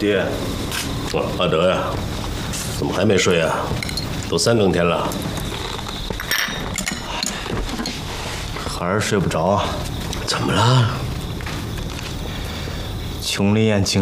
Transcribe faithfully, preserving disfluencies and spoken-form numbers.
爹，阿德呀，怎么还没睡啊？都三更天了。 还是睡不着啊？ 怎么了？ 琼林宴请